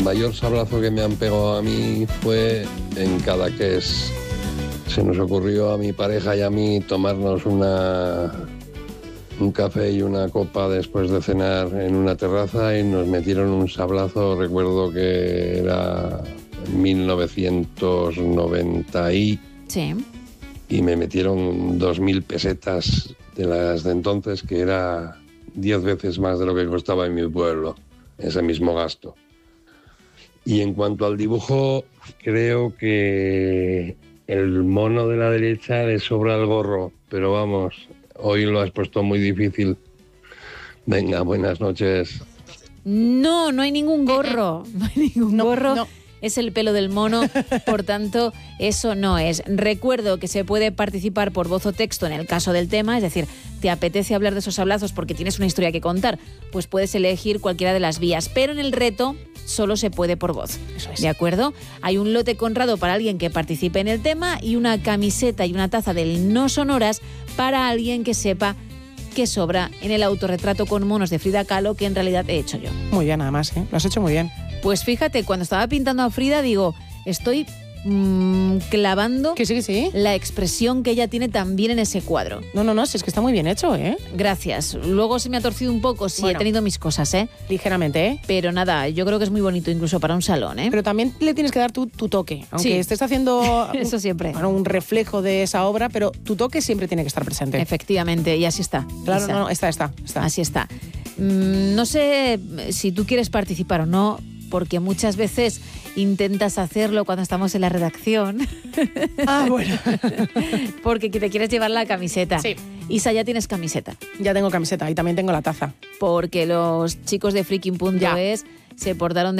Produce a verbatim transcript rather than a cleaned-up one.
mayor sablazo que me han pegado a mí fue en Cadaqués. Se nos ocurrió a mi pareja y a mí tomarnos una, un café y una copa después de cenar en una terraza y nos metieron un sablazo, recuerdo que era mil novecientos noventa y... Sí. Y me metieron dos mil pesetas de las de entonces, que era diez veces más de lo que costaba en mi pueblo, ese mismo gasto. Y en cuanto al dibujo, creo que el mono de la derecha le sobra el gorro, pero vamos, hoy lo has puesto muy difícil. Venga, buenas noches. No, no hay ningún gorro. No hay ningún No, gorro. no. Es el pelo del mono, por tanto, eso no es. Recuerdo que se puede participar por voz o texto en el caso del tema, es decir, te apetece hablar de esos sablazos porque tienes una historia que contar, pues puedes elegir cualquiera de las vías, pero en el reto solo se puede por voz. Eso es. ¿De acuerdo? Hay un lote Conrado para alguien que participe en el tema y una camiseta y una taza del No Sonoras para alguien que sepa qué sobra en el autorretrato con monos de Frida Kahlo que en realidad he hecho yo. Muy bien, además, ¿eh? Lo has hecho muy bien. Pues fíjate, cuando estaba pintando a Frida, digo, estoy mmm, clavando Que sí, que sí. la expresión que ella tiene también en ese cuadro. No, no, no, si es que está muy bien hecho, ¿eh? Gracias. Luego se me ha torcido un poco, sí, Bueno. he tenido mis cosas, ¿eh? Ligeramente, ¿eh? Pero nada, yo creo que es muy bonito incluso para un salón, ¿eh? Pero también le tienes que dar tu, tu toque. Aunque Sí. estés haciendo un, Eso siempre. bueno, un reflejo de esa obra, pero tu toque siempre tiene que estar presente. Efectivamente, y así está. Claro, Isa. no, no, está, está, está. Así está. Mm, no sé si tú quieres participar o no, porque muchas veces intentas hacerlo cuando estamos en la redacción. Ah, bueno. Porque te quieres llevar la camiseta. Sí. Isa, ya tienes camiseta. Ya tengo camiseta y también tengo la taza. Porque los chicos de freaking punto es se portaron de